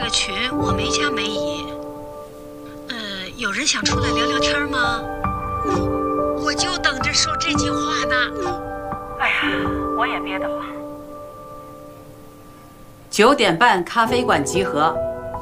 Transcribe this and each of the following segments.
个群我没加梅姨。有人想出来聊聊天吗？我就等着说这句话呢。哎呀，我也憋得慌。 9点半咖啡馆集合。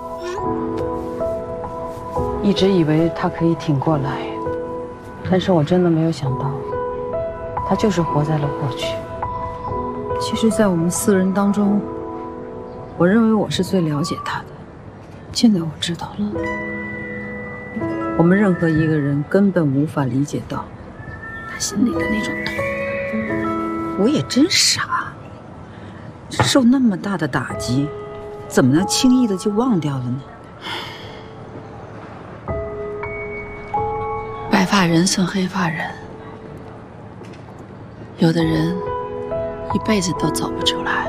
一直以为他可以挺过来，但是我真的没有想到，他就是活在了过去。其实，在我们4人当中，我认为我是最了解他的。现在我知道了，我们任何一个人根本无法理解到他心里的那种痛。我也真傻，受那么大的打击，怎么能轻易的就忘掉了呢？ 白发人送黑发人，有的人一辈子都走不出来。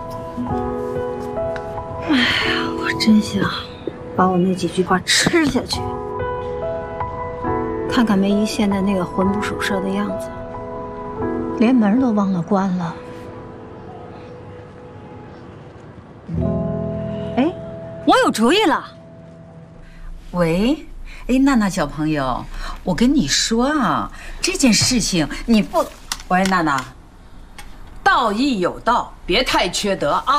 哎呀，我真想把我那几句话吃下去，看看梅姨现在那个魂不守舍的样子，连门都忘了关了。哎，我有主意了。 喂，哎，娜娜小朋友，我跟你说啊，这件事情你不……喂，娜娜，道义有道，别太缺德啊！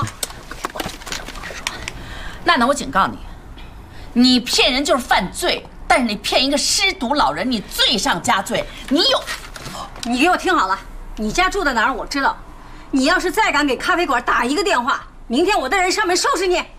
娜娜，我警告你，你骗人就是犯罪，但是你骗一个失独老人，你罪上加罪。 你给我听好了，你家住在哪儿我知道，你要是再敢给咖啡馆打一个电话，明天我带人上门收拾你。